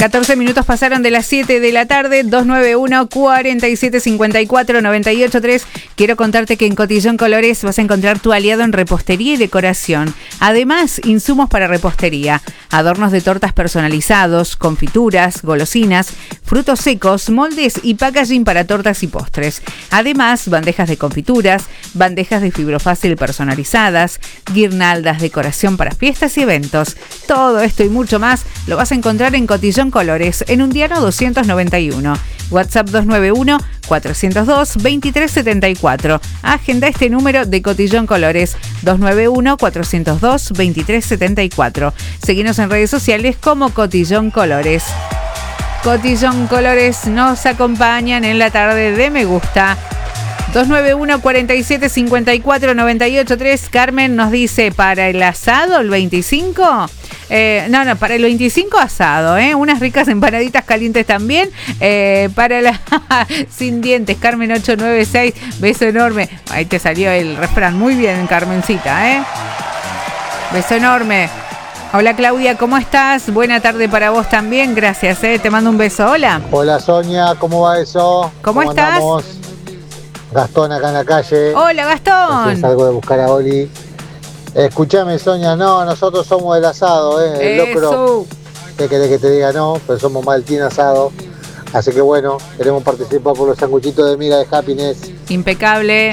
14 minutos pasaron de las 7 de la tarde, 291-4754-983. Quiero contarte que en Cotillón Colores vas a encontrar tu aliado en repostería y decoración. Además, insumos para repostería, adornos de tortas personalizados, confituras, golosinas, frutos secos, moldes y packaging para tortas y postres. Además, bandejas de confituras, bandejas de fibrofácil personalizadas, guirnaldas, decoración para fiestas y eventos. Todo esto y mucho más lo vas a encontrar en Cotillón Colores, en Undiano 291. WhatsApp 291-402-2374. Agenda este número de Cotillón Colores, 291-402-2374. Seguinos en redes sociales como Cotillón Colores. Cotillón Colores nos acompañan en la tarde de Me Gusta. 291-4754-983. Carmen nos dice, ¿para el asado el 25? No, para el 25 asado, unas ricas empanaditas calientes también. Para la sin dientes, Carmen 896, beso enorme. Ahí te salió el refrán, muy bien, Carmencita, beso enorme. Hola Claudia, ¿cómo estás? Buena tarde para vos también, gracias, te mando un beso. Hola. Hola Sonia, ¿cómo va eso? ¿Cómo estás? Andamos? Gastón acá en la calle. Hola Gastón. Salgo de buscar a Oli. Escuchame Sonia, no, nosotros somos del asado, el locro. ¿Qué querés que te diga? No, pero somos mal team asado. Así que bueno, queremos participar por los sanguchitos de miga de Happiness. Impecable.